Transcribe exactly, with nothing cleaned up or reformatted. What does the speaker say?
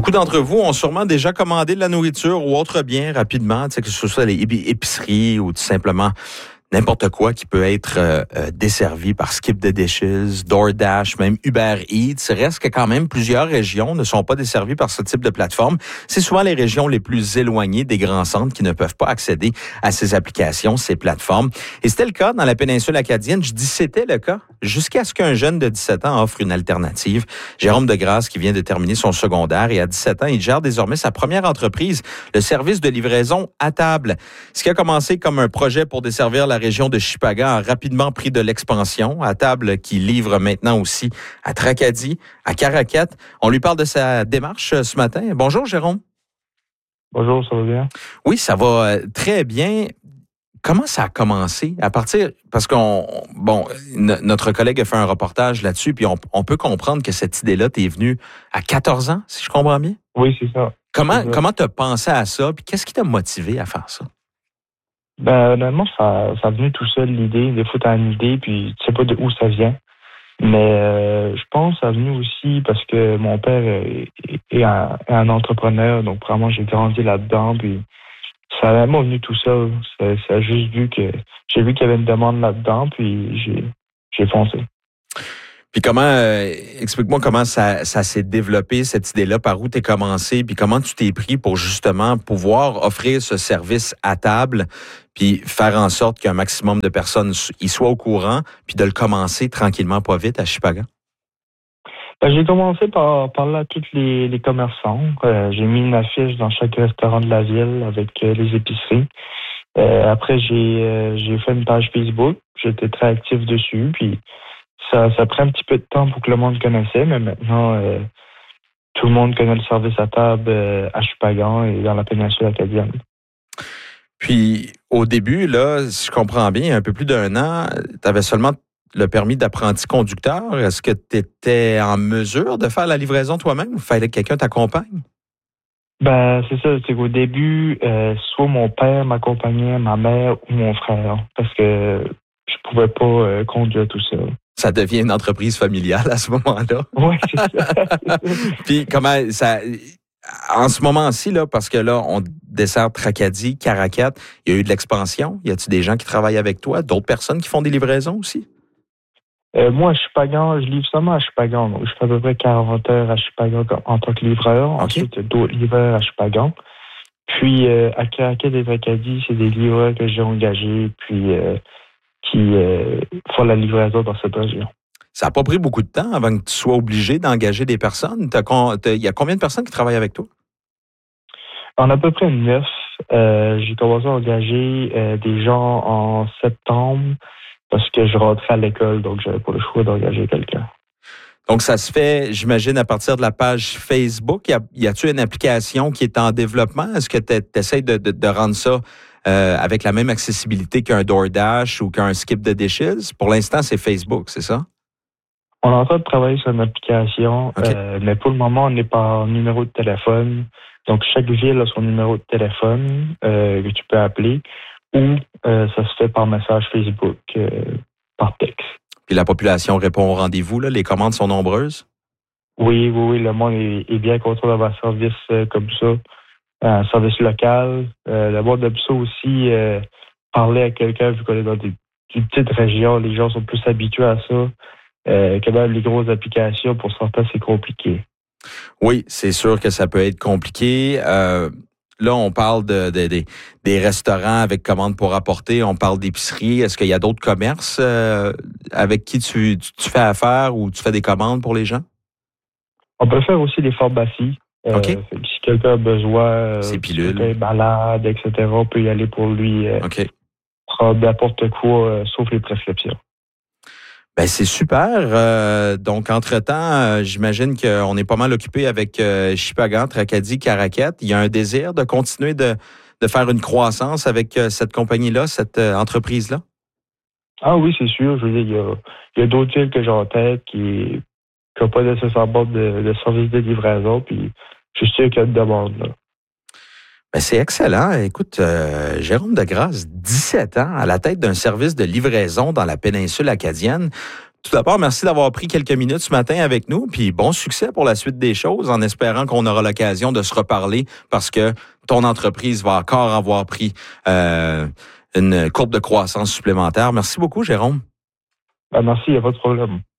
Beaucoup d'entre vous ont sûrement déjà commandé de la nourriture ou autre bien rapidement, tu sais, que ce soit les épiceries ou tout simplement n'importe quoi qui peut être euh, euh, desservi par Skip the Dishes, DoorDash, même Uber Eats. Reste que quand même plusieurs régions ne sont pas desservies par ce type de plateforme. C'est souvent les régions les plus éloignées des grands centres qui ne peuvent pas accéder à ces applications, ces plateformes. Et c'était le cas dans la péninsule acadienne. Je dis c'était le cas jusqu'à ce qu'un jeune de dix-sept ans offre une alternative. Jérôme Degrasse, qui vient de terminer son secondaire et à dix-sept ans, il gère désormais sa première entreprise, le service de livraison à table. Ce qui a commencé comme un projet pour desservir la région de Shippagan a rapidement pris de l'expansion. À table qui livre maintenant aussi à Tracadie, à Caraquet. On lui parle de sa démarche ce matin. Bonjour Jérôme. Bonjour, ça va bien? Oui, ça va très bien. Comment ça a commencé? À partir, parce qu'on, bon, n- notre collègue a fait un reportage là-dessus, puis on, on peut comprendre que cette idée-là t'est venue à quatorze ans, si je comprends bien? Oui, c'est ça. Comment, c'est ça. comment t'as pensé à ça, puis qu'est-ce qui t'a motivé à faire ça? Ben, honnêtement, ça, ça a venu tout seul, l'idée. Des fois, t'as une idée, puis tu sais pas de où ça vient. Mais euh, je pense que ça a venu aussi parce que mon père est, est, un, est un entrepreneur, donc vraiment, j'ai grandi là-dedans, puis ça a vraiment venu tout seul. Ça, ça a juste vu que j'ai vu qu'il y avait une demande là-dedans, puis j'ai, j'ai foncé. Puis comment, euh, explique-moi comment ça, ça s'est développé, cette idée-là, par où t'es commencé, puis comment tu t'es pris pour justement pouvoir offrir ce service à table, puis faire en sorte qu'un maximum de personnes y soient au courant, puis de le commencer tranquillement, pas vite, à Shippagan? Ben, j'ai commencé par parler à tous les, les commerçants. Euh, j'ai mis une affiche dans chaque restaurant de la ville avec euh, les épiceries. Euh, après, j'ai euh, j'ai fait une page Facebook. J'étais très actif dessus, puis Ça, ça prend un petit peu de temps pour que le monde connaissait, mais maintenant, euh, tout le monde connaît le service à table euh, à Shippagan et dans la péninsule acadienne. Puis, au début, là, si je comprends bien, il y a un peu plus d'un an, tu avais seulement le permis d'apprenti conducteur. Est-ce que tu étais en mesure de faire la livraison toi-même ou fallait que quelqu'un t'accompagne? Ben, c'est ça. C'est qu'au début, euh, soit mon père m'accompagnait, ma mère ou mon frère, parce que je pouvais pas euh, conduire tout seul. Ça devient une entreprise familiale à ce moment-là. Oui, c'est ça. Puis comment ça, en ce moment-ci, là, parce que là, on dessert Tracadie, Caraquet, il y a eu de l'expansion. Y a-t-il des gens qui travaillent avec toi? D'autres personnes qui font des livraisons aussi? Euh, moi, à Shippagan, je livre seulement à Shippagan. Donc, je fais à peu près quarante heures à Shippagan en tant que livreur. Okay. Ensuite, d'autres livreurs à Shippagan. Puis, euh, à Caraquet et Tracadie, c'est des livreurs que j'ai engagés, puis euh, qui euh, font la livraison dans cette région. Ça n'a pas pris beaucoup de temps avant que tu sois obligé d'engager des personnes. Il y a combien de personnes qui travaillent avec toi? En à peu près neuf. Euh, j'ai commencé à engager euh, des gens en septembre parce que je rentrais à l'école, donc j'avais pas le choix d'engager quelqu'un. Donc, ça se fait, j'imagine, à partir de la page Facebook. Y, a, y a-tu une application qui est en développement? Est-ce que tu essaies de, de, de rendre ça euh, avec la même accessibilité qu'un DoorDash ou qu'un Skip the Dishes? Pour l'instant, c'est Facebook, c'est ça? On est en train de travailler sur une application, Okay. euh, mais pour le moment, on est par numéro de téléphone. Donc, chaque ville a son numéro de téléphone euh, que tu peux appeler ou euh, ça se fait par message Facebook, euh, par texte. Puis la population répond au rendez-vous, là? Les commandes sont nombreuses? Oui, oui, oui, le monde est, est bien content d'avoir un service euh, comme ça, un service local. Euh, le monde aime ça aussi, euh, parler à quelqu'un, vu qu'on est dans des, des petites régions, les gens sont plus habitués à ça. Euh, que même les grosses applications, pour certains, c'est compliqué. Oui, c'est sûr que ça peut être compliqué. Euh, là, on parle de, de, de, des restaurants avec commande pour apporter, on parle d'épicerie. Est-ce qu'il y a d'autres commerces euh, avec qui tu, tu, tu fais affaire ou tu fais des commandes pour les gens? On peut faire aussi des pharmacies. Euh, OK. Si quelqu'un a besoin, euh, Ces pilules. Si quelqu'un est malade, et cetera, on peut y aller pour lui euh, OK. prendre n'importe quoi, euh, sauf les prescriptions. Ben c'est super. Euh, donc, entre-temps, euh, j'imagine qu'on est pas mal occupé avec euh, Shippagan, Tracadie, Caraquet. Il y a un désir de continuer de, de faire une croissance avec euh, cette compagnie-là, cette euh, entreprise-là? Ah oui, c'est sûr. Je veux dire, il y a, il y a d'autres villes que j'ai en tête qui n'ont pas nécessairement de, de service de livraison, puis je suis sûr qu'il y a une demande là. Ben c'est excellent. Écoute, euh, Jérôme Degrasse, dix-sept ans, à la tête d'un service de livraison dans la péninsule acadienne. Tout d'abord, merci d'avoir pris quelques minutes ce matin avec nous, puis bon succès pour la suite des choses, en espérant qu'on aura l'occasion de se reparler parce que ton entreprise va encore avoir pris euh, une courbe de croissance supplémentaire. Merci beaucoup, Jérôme. Ben, merci, il n'y a pas de problème.